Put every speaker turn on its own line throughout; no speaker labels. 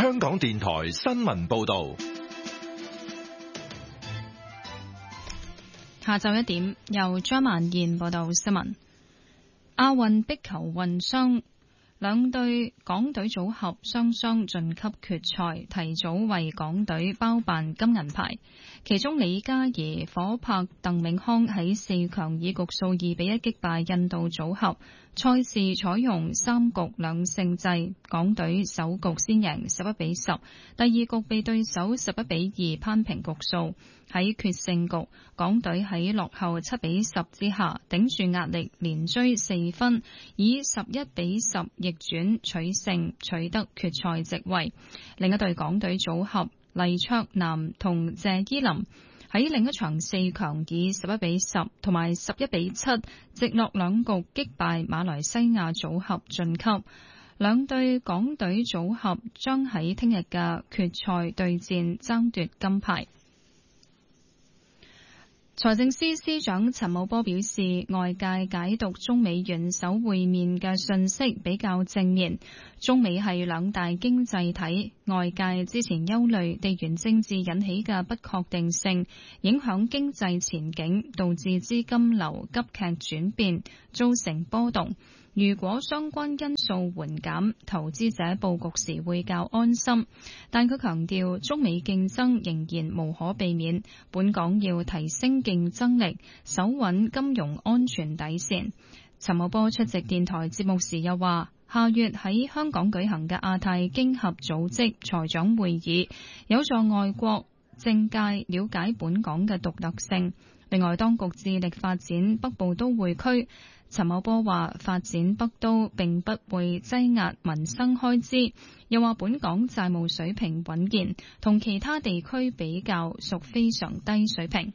香港電台新聞報道。
下晝1點，由張曼燕報道新聞。亞運壁球混雙兩隊港隊組合雙雙晉級決賽，提早為港隊包辦金銀牌。其中李嘉怡、火拍鄧永康喺4強以局數2-1擊敗印度組合。賽事採用3局兩勝制，港隊首局先贏11-10，第二局被對手11-2攀平局數。喺決勝局，港隊喺落後7-10之下，頂住壓力連追4分，以11-10逆轉取勝，取得決賽席位。另一隊港隊組合黎卓南同謝依霖喺另一場4強以11-10同埋11-7直落兩局擊敗馬來西亞組合晉級。兩隊港隊組合將喺聽日嘅決賽對戰，爭奪金牌。財政司司長陳茂波表示，外界解讀中美元首會面嘅訊息比較正面。中美係兩大經濟體，外界之前憂慮地緣政治引起嘅不確定性影響經濟前景，導致資金流急劇轉變，造成波動。如果相關因素緩減，投資者布局時會較安心。但佢強調，中美競爭仍然無可避免，本港要提升競爭力，守穩金融安全底線。陳茂波出席電台節目時又話，下月喺香港舉行嘅亞太經合組織財長會議，有助外國政界了解本港嘅獨特性。另外，當局致力發展北部都會區。陳茂波話，發展北都並不會擠壓民生開支，又話本港債務水平穩健，同其他地區比較屬非常低水平。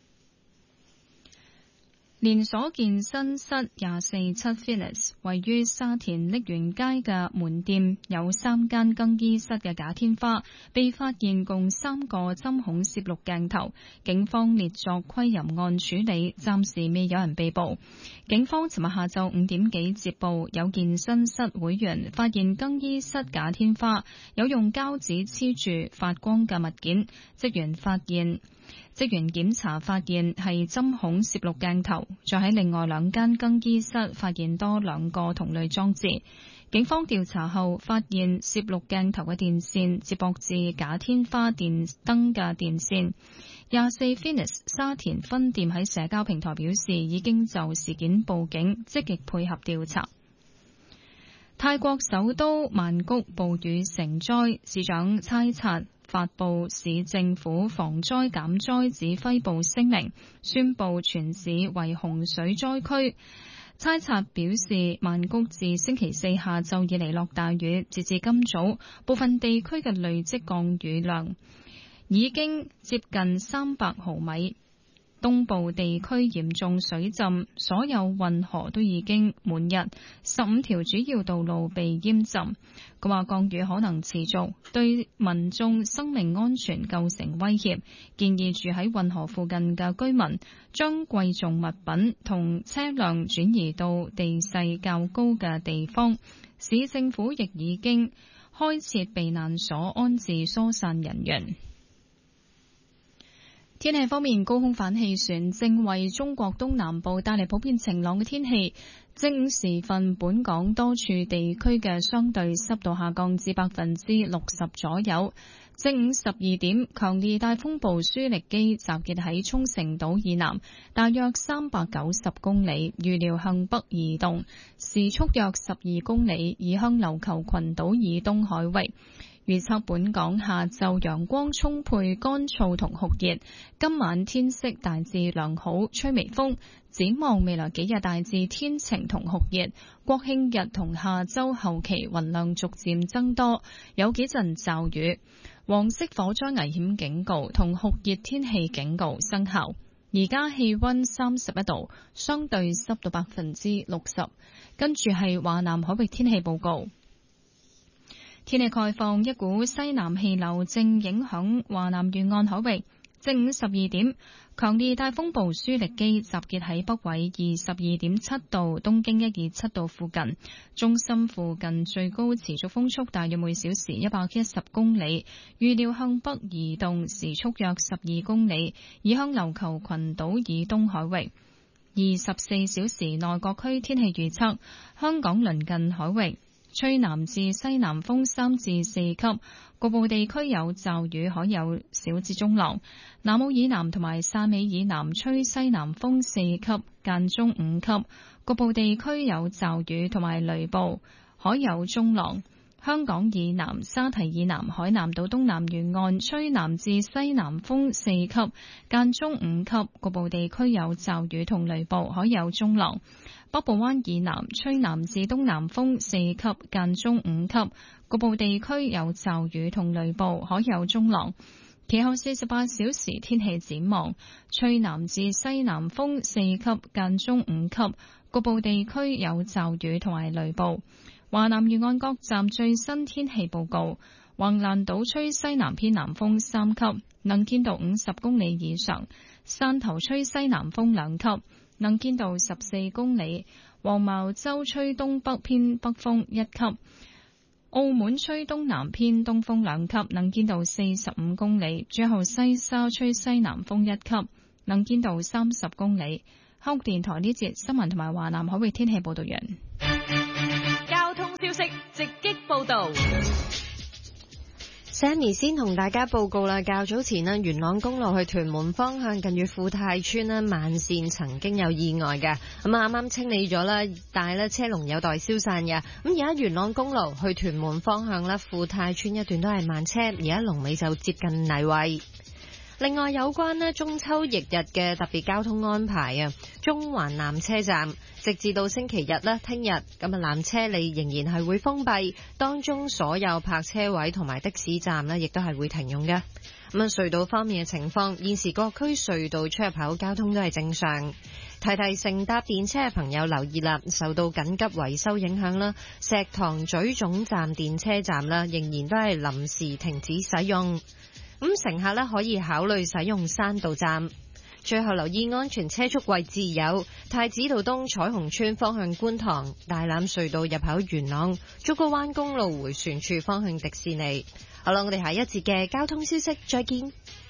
連鎖健身室247 Fitness 位於沙田瀝源街嘅門店有3間更衣室嘅假天花，被發現共3個針孔攝錄鏡頭，警方列作窺淫案處理，暫時未有人被捕。警方尋日下晝5點幾接報，有健身室會員發現更衣室假天花有用膠紙黐住發光嘅物件，職員檢查發現係針孔攝錄鏡頭，再喺另外2間更衣室發現多2個同類裝置。警方調查後發現攝錄鏡頭嘅電線接駁至假天花電燈嘅電線。24 Fitness 沙田分店喺社交平台表示，已經就事件報警，積極配合調查。泰國首都曼谷暴雨成災，市長猜察發布市政府防災減災指揮部聲明，宣布全市為洪水災區。猜察表示，曼谷自星期4下晝以嚟落大雨，截至今早，部分地區嘅累積降雨量已經接近300毫米。東部地區嚴重水浸，所有運河都已經滿溢，15條主要道路被淹浸。佢話降雨可能持續，對民眾生命安全構成威脅，建議住喺運河附近嘅居民將貴重物品同車輛轉移到地勢較高嘅地方。市政府亦已經開設避難所安置疏散人員。天氣方面，高空反氣旋正為中國東南部帶嚟普遍晴朗嘅天氣。正午時分，本港多處地區嘅相對濕度下降至60%左右。正午12點，強烈大風暴舒力基集結喺沖繩島以南，大約390公里，預料向北移動，時速約12公里，移向琉球群島以東海域。預測本港下晝陽光充沛、乾燥同酷熱，今晚天色大致良好，吹微風。展望未來幾日大致天晴同酷熱，國慶日同下週後期雲量逐漸增多，有幾陣驟雨。黃色火災危險警告同酷熱天氣警告生效。而家氣溫31度，相對濕度60%。跟住係華南海域天氣報告。天氣概況，一股西南氣流正影響華南沿岸海域。 正午12點，強烈颱風暴舒力基集結喺北緯22.7度、東經127度附近，中心附近最高持續風速大約每小時110公里，預料向北移動，時速約12公里，移向琉球群島以東海域。24小時內各區天氣預測：香港鄰近海域吹南至西南風3至4級，局部地區有驟雨，可有小至中浪。南澳以南同埋汕尾以南吹西南風4級，間中5級，局部地區有驟雨同埋雷暴，可有中浪。香港以南、沙堤以南、海南島東南沿岸吹南至西南風4級，間中5級，局部地區有驟雨同雷暴，可有中浪。北部灣以南吹南至東南風4級，間中5級，局部地區有驟雨同雷暴，可有中浪。其後48小時天氣展望：吹南至西南風4級，間中5級，局部地區有驟雨同埋雷暴。華南沿岸各站最新天氣報告：橫瀾島吹西南偏南風3級，能見度50公里以上；汕頭吹西南風2級，能見度14公里；黃茅洲吹東北偏北風1級；澳門吹東南偏東風2級，能見度45公里；最後西沙吹西南風1級，能見度30公里。香港電台呢節新聞同埋華南海域天氣報道完。
交通消息直擊報道。
Sammy 先同大家報告啦，較早前呢，元朗公路去屯門方向近住富泰村呢，慢線曾經有意外嘅，咁啱啱清理咗啦，但係呢車龍有待消散嘅。咁而家元朗公路去屯門方向呢，富泰村一段都係慢車，而家龍尾就接近泥圍。另外有關呢中秋翌日嘅特別交通安排啊，中環南車站直至到星期日呢，聽日咁啊南車里仍然係會封閉，當中所有泊車位同埋的士站呢，亦都係會停用嘅。咁啊隧道方面嘅情況，現時各區隧道出入口交通都係正常。提乘搭電車嘅朋友留意啦，受到緊急維修影響啦，石塘咀總站電車站啦，仍然都係臨時停止使用。咁乘客呢可以考慮使用山道站。最後留意安全車速位置有太子道東彩虹村方向觀塘、大欖隧道入口元朗、竹篙灣公路迴旋處方向迪士尼。好啦，我哋下一節嘅交通消息再見。